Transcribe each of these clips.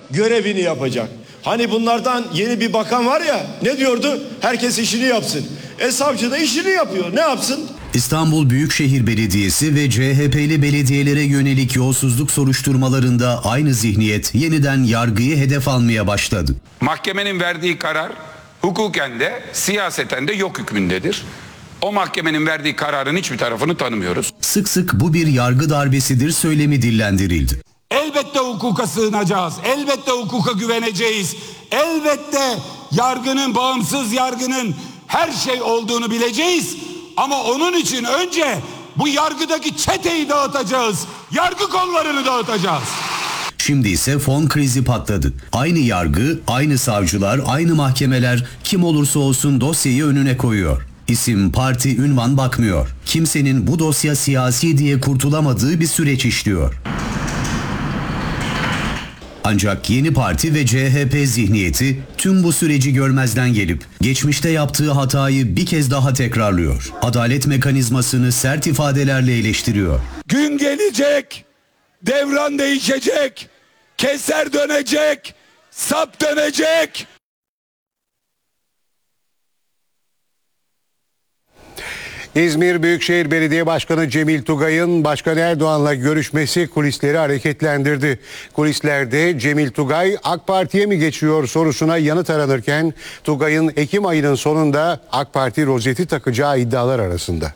görevini yapacak. Hani bunlardan yeni bir bakan var ya, ne diyordu? Herkes işini yapsın. Savcı da işini yapıyor. Ne yapsın? İstanbul Büyükşehir Belediyesi ve CHP'li belediyelere yönelik yolsuzluk soruşturmalarında aynı zihniyet yeniden yargıyı hedef almaya başladı. Mahkemenin verdiği karar hukuken de siyaseten de yok hükmündedir. O mahkemenin verdiği kararın hiçbir tarafını tanımıyoruz. Sık sık bu bir yargı darbesidir söylemi dillendirildi. Elbette hukuka sığınacağız. Elbette hukuka güveneceğiz. Elbette yargının, bağımsız yargının her şey olduğunu bileceğiz. Ama onun için önce bu yargıdaki çeteyi dağıtacağız. Yargı kollarını dağıtacağız. Şimdi ise fon krizi patladı. Aynı yargı, aynı savcılar, aynı mahkemeler kim olursa olsun dosyayı önüne koyuyor. İsim, parti, ünvan bakmıyor. Kimsenin bu dosya siyasi diye kurtulamadığı bir süreç işliyor. Ancak yeni parti ve CHP zihniyeti tüm bu süreci görmezden gelip geçmişte yaptığı hatayı bir kez daha tekrarlıyor. Adalet mekanizmasını sert ifadelerle eleştiriyor. Gün gelecek, devran değişecek, keser dönecek, sap dönecek. İzmir Büyükşehir Belediye Başkanı Cemil Tugay'ın Başkan Erdoğan'la görüşmesi kulisleri hareketlendirdi. Kulislerde Cemil Tugay AK Parti'ye mi geçiyor sorusuna yanıt aranırken Tugay'ın Ekim ayının sonunda AK Parti rozeti takacağı iddialar arasında.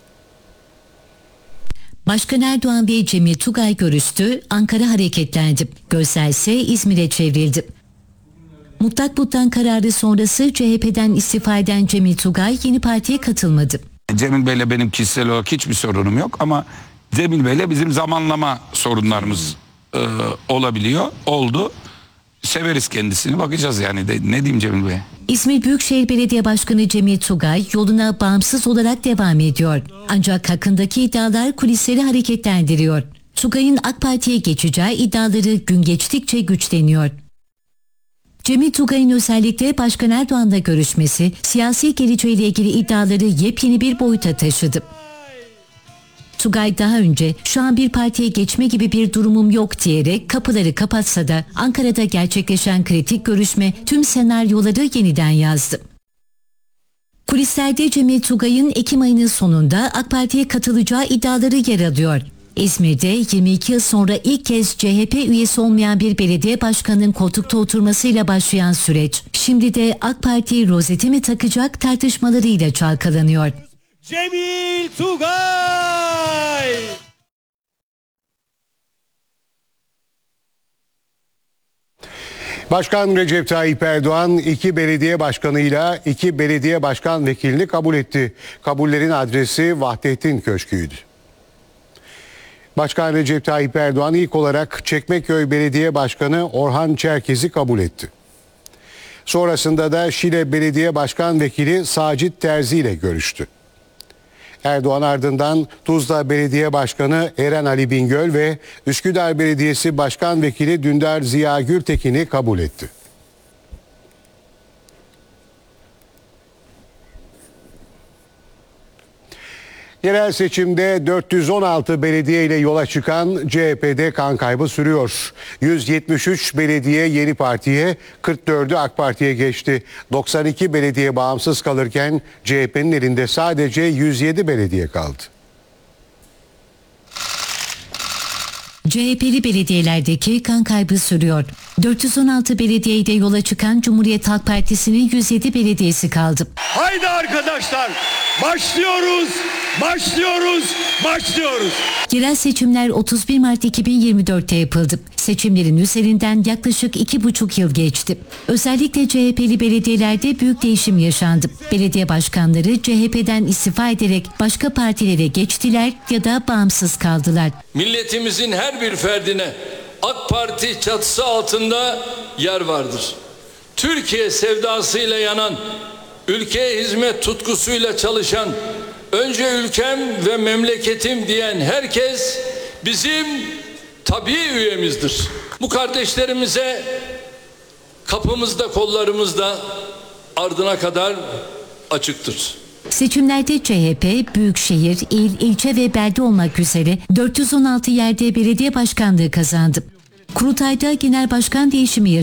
Başkan Erdoğan ve Cemil Tugay görüştü, Ankara hareketlendi. Gözler ise İzmir'e çevrildi. Mutlak buttan kararı sonrası CHP'den istifa eden Cemil Tugay yeni partiye katılmadı. Cemil Bey'le benim kişisel olarak hiçbir sorunum yok ama Cemil Bey'le bizim zamanlama sorunlarımız oldu. Severiz kendisini, bakacağız yani ne diyeyim Cemil Bey'e. İzmir Büyükşehir Belediye Başkanı Cemil Tugay yoluna bağımsız olarak devam ediyor. Ancak hakkındaki iddialar kulisleri hareketlendiriyor. Tugay'ın AK Parti'ye geçeceği iddiaları gün geçtikçe güçleniyor. Cemil Tugay'ın özellikle Başkan Erdoğan'la görüşmesi siyasi geleceğiyle ilgili iddiaları yepyeni bir boyuta taşıdı. Tugay daha önce şu an bir partiye geçme gibi bir durumum yok diyerek kapıları kapatsa da Ankara'da gerçekleşen kritik görüşme tüm senaryoları yeniden yazdı. Kulislerde Cemil Tugay'ın Ekim ayının sonunda AK Parti'ye katılacağı iddiaları yer alıyor. İzmir'de 22 yıl sonra ilk kez CHP üyesi olmayan bir belediye başkanının koltukta oturmasıyla başlayan süreç, şimdi de AK Parti rozeti mi takacak tartışmalarıyla çalkalanıyor. Cemil Tugay! Başkan Recep Tayyip Erdoğan 2 belediye başkanıyla 2 belediye başkan vekilini kabul etti. Kabullerin adresi Vahdettin Köşkü'ydü. Başkan Recep Tayyip Erdoğan ilk olarak Çekmeköy Belediye Başkanı Orhan Çerkez'i kabul etti. Sonrasında da Şile Belediye Başkan Vekili Sacit Terzi ile görüştü. Erdoğan ardından Tuzla Belediye Başkanı Eren Ali Bingöl ve Üsküdar Belediyesi Başkan Vekili Dündar Ziya Gültekin'i kabul etti. Yerel seçimde 416 belediye ile yola çıkan CHP'de kan kaybı sürüyor. 173 belediye yeni partiye, 44'ü AK Parti'ye geçti. 92 belediye bağımsız kalırken CHP'nin elinde sadece 107 belediye kaldı. CHP'li belediyelerdeki kan kaybı sürüyor. 416 belediyede yola çıkan Cumhuriyet Halk Partisi'nin 107 belediyesi kaldı. Haydi arkadaşlar, başlıyoruz, başlıyoruz, başlıyoruz. Yerel seçimler 31 Mart 2024'te yapıldı. Seçimlerin üzerinden yaklaşık 2,5 yıl geçti. Özellikle CHP'li belediyelerde büyük değişim yaşandı. Belediye başkanları CHP'den istifa ederek başka partilere geçtiler ya da bağımsız kaldılar. Milletimizin her bir ferdine AK Parti çatısı altında yer vardır. Türkiye sevdasıyla yanan, ülkeye hizmet tutkusuyla çalışan, önce ülkem ve memleketim diyen herkes bizim tabii üyemizdir. Bu kardeşlerimize kapımızda, kollarımızda ardına kadar açıktır. Seçimlerde CHP, büyükşehir, il, ilçe ve belde olmak üzere 416 yerde belediye başkanlığı kazandı. Kurultayda genel başkan değişimi yaşandı.